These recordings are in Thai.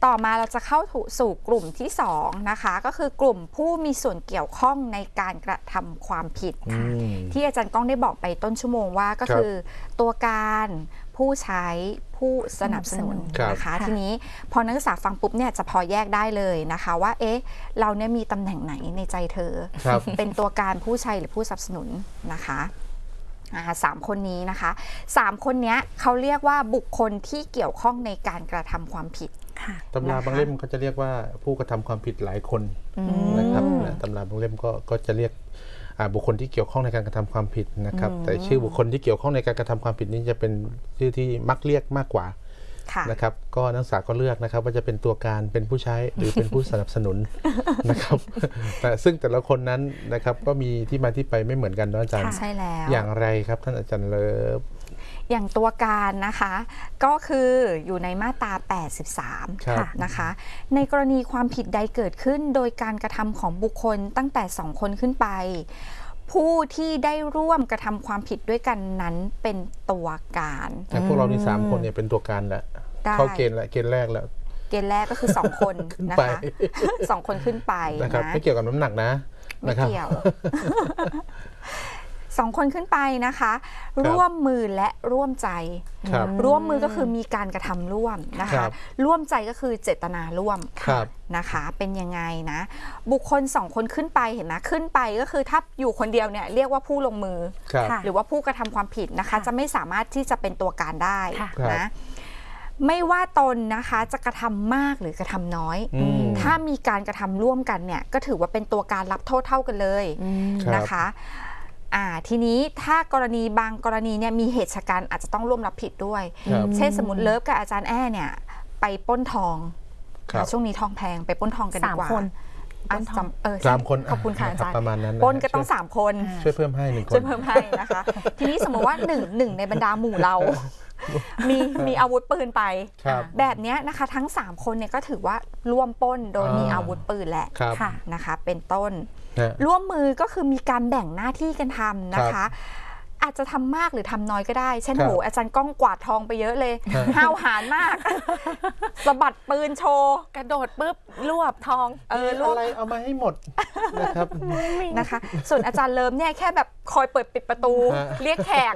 ต่อมาเราจะเข้าสู่กลุ่มที่2นะคะก็คือกลุ่มผู้มีส่วนเกี่ยวข้องในการกระทำความผิดที่อาจารย์ก้องได้บอกไปต้นชั่วโมงว่าก็คือตัวการผู้ใช้ผู้สนับสนุนนะคะทีนี้พอนักศึกษาฟังปุ๊บเนี่ยจะพอแยกได้เลยนะคะว่าเอ๊ะเราเนี่ยมีตำแหน่งไหนในใจเธอเป็นตัวการผู้ใช้หรือผู้สนับสนุนนะคะ3 คนนี้นะคะ3 คนนี้เขาเรียกว่าบุคคลที่เกี่ยวข้องในการกระทำความผิดตำราบางเล่มก็จะเรียกว่าผู้กระทำความผิดหลายคนนะครับตำราบางเล่มก็จะเรียกบุคคลที่เกี่ยวข้องในการกระทำความผิดนะครับแต่ชื่อบุคคลที่เกี่ยวข้องในการกระทำความผิดนี้จะเป็นชื่อที่มักเรียกมากกว่านะครับก็นักศึกษาก็เลือกนะครับว่าจะเป็นตัวการเป็นผู้ใช้หรือเป็นผู้สนับสนุนนะครับแต่ซึ่งแต่ละคนนั้นนะครับก็มีที่มาที่ไปไม่เหมือนกันนะอาจารย์ใช่แล้วอย่างไรครับท่านอาจารย์เลิฟอย่างตัวการนะคะก็คืออยู่ในมาตรา83นะคะในกรณีความผิดใดเกิดขึ้นโดยการกระทำของบุคคลตั้งแต่2 คนขึ้นไปผู้ที่ได้ร่วมกระทำความผิดด้วยกันนั้นเป็นตัวการแต่พวกเรานี่3 คนเนี่ยเป็นตัวการแหละเข้าเกณฑ์ละเกณฑ์แรกแล้วเกณฑ์แรกก็คือ2 คนนะคะ2 คนขึ้นไปนะครับไม่เกี่ยวกับน้ำหนักนะไม่เกี่ยว2 คนขึ้นไปนะคะร่วมมือและร่วมใจร่วมมือก็คือมีการกระทำร่วมนะคะร่วมใจก็คือเจตนาร่วมนะคะเป็นยังไงนะบุคคล2 คนขึ้นไปเห็นไหมขึ้นไปก็คือถ้าอยู่คนเดียวเนี่ยเรียกว่าผู้ลงมือหรือว่าผู้กระทำความผิดนะคะจะไม่สามารถที่จะเป็นตัวการได้นะไม่ว่าตนนะคะจะกระทำมากหรือกระทำน้อยถ้ามีการกระทำร่วมกันเนี่ยก็ถือว่าเป็นตัวการรับโทษเท่ากันเลยนะคะทีนี้ถ้ากรณีบางกรณีเนี่ยมีเหตุฉกาจอาจจะต้องร่วมรับผิดด้วยเช่นสมมติเลิฟกับอาจารย์แอ้เนี่ยไปปล้นทองช่วงนี้ทองแพงไปปล้นทองกันดีกว่า 3 คนขอบคุณค่ะอาจารย์ประมาณนั้นปล้นก็ต้อง3 คนช่วยเพิ่มให้1 คนช่วยเพิ่มให้นะคะทีนี้สมมติว่าหนึ่งในบรรดาหมู่เรามีอาวุธปืนไปแบบนี้นะคะทั้ง3 คนเนี่ยก็ถือว่าร่วมปล้นโดยมีอาวุธปืนแหละนะคะเป็นต้นร่วมมือก็คือมีการแบ่งหน้าที่กันทำนะคะอาจจะทำมากหรือทำน้อยก็ได้เช่นโหอาจารย์ก้องกวาดทองไปเยอะเลยห้าวหาญมากสะบัดปืนโชว์กระโดดปุ๊บรวบทองอะไรเอามาให้หมดนะครับนะคะส่วนอาจารย์เลิมเนี่ยแค่แบบคอยเปิดปิดประตูเรียกแขก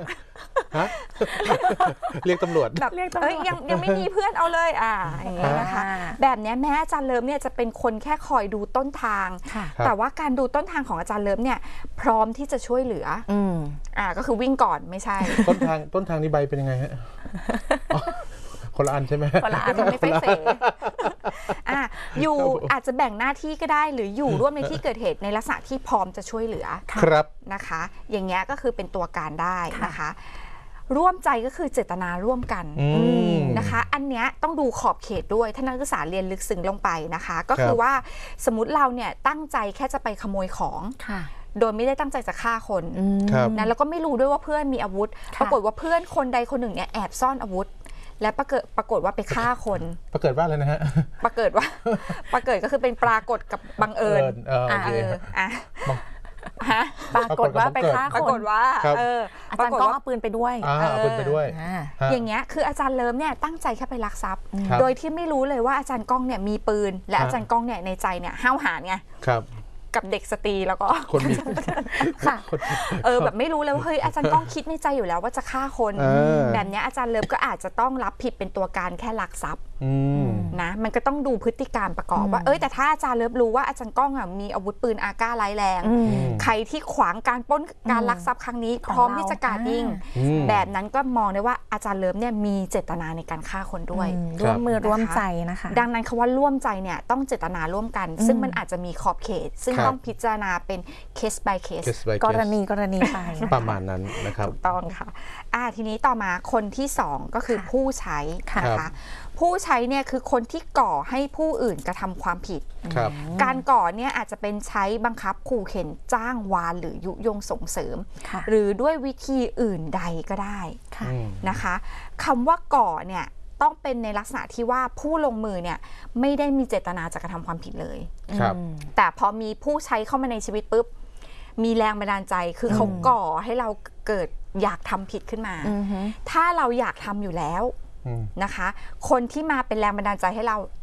เรียกตำรวจแบบยังไม่มีเพื่อนเอาเลยอย่างนี้นะคะแบบนี้แม้อาจารย์เลิมเนี่ยจะเป็นคนแค่คอยดูต้นทางแต่ว่าการดูต้นทางของอาจารย์เลิมเนี่ยพร้อมที่จะช่วยเหลือก็คือวิ่งก่อนไม่ใช่ต้นทางนี้ใบเป็นยังไงฮะคนละอันใช่ไหมคนละอันไม่ไฟเสอยู่อาจจะแบ่งหน้าที่ก็ได้หรืออยู่ร่วมในที่เกิดเหตุในลักษณะที่พร้อมจะช่วยเหลือครับนะคะอย่างเงี้ยก็คือเป็นตัวการได้นะคะร่วมใจก็คือเจตนาร่วมกันนะคะอันเนี้ยต้องดูขอบเขตด้วยถ้านักศึกษาเรียนลึกซึ้งลงไปนะคะก็คือว่าสมมติเราเนี่ยตั้งใจแค่จะไปขโมยของโดยไม่ได้ตั้งใจจะฆ่าคนนะแล้วก็ไม่รู้ด้วยว่าเพื่อนมีอาวุธปรากฏว่าเพื่อนคนใดคนหนึ่งเนี่ยแอบซ่อนอาวุธและปรากฏว่าไปฆ่าคนปรากฏว่าอะไรนะฮะปรากฏก็คือเป็นปรากฏกับบังเอิญปรากฏว่าไปฆ่าคนปรากฏว่าอาจารย์ก็เอาปืนไปด้วยเอาปืนไปด้วยอย่างเงี้ยคืออาจารย์เลิมเนี่ยตั้งใจแค่ไปลักทรัพย์โดยที่ไม่รู้เลยว่าอาจารย์ก้องเนี่ยมีปืนและอาจารย์ก้องเนี่ยในใจเนี่ยห้าวหาญไงกับเด็กสตรีแล้วก็คนมีค่ะแบบไม่รู้เลยว่าเฮ้ยอาจารย์ก้องคิดในใจอยู่แล้วว่าจะฆ่าคนแบบนี้อาจารย์เลิฟก็อาจจะต้องรับผิดเป็นตัวการแค่ลักทรัพย์นะมันก็ต้องดูพฤติการประกอบว่าแต่ถ้าอาจารย์เลิฟรู้ว่าอาจารย์ก้องมีอาวุธปืนอาก้าร้ายแรงใครที่ขวางการปล้นการลักทรัพย์ครั้งนี้พร้อมที่จะการยิงแบบนั้นก็มองได้ว่าอาจารย์เลิฟเนี่ยมีเจตนาในการฆ่าคนด้วยร่วมมือร่วมใจนะคะดังนั้นคำว่าร่วมใจเนี่ยต้องเจตนาร่วมกันซึ่งมันอาจจะมีขอบเขตซึ่งต้องพิจารณาเป็น case by case กรณีไปประมาณนั้นนะครับถูกต้องค่ะทีนี้ต่อมาคนที่2ก็คือผู้ใช้นะคะผู้ใช้เนี่ยคือคนที่ก่อให้ผู้อื่นกระทำความผิดการก่อเนี่ยอาจจะเป็นใช้บังคับขู่เข็นจ้างวานหรือยุยงส่งเสริมหรือด้วยวิธีอื่นใดก็ได้นะคะคำว่าก่อเนี่ยต้องเป็นในลักษณะที่ว่าผู้ลงมือเนี่ยไม่ได้มีเจตนาจะกระทำความผิดเลยแต่พอมีผู้ใช้เข้ามาในชีวิตปุ๊บมีแรงบันดาลใจคือเขาก่อให้เราเกิดอยากทำผิดขึ้นมาถ้าเราอยากทำอยู่แล้วนะคะคนที่มาเป็นแรงบันดาลใจให้เรา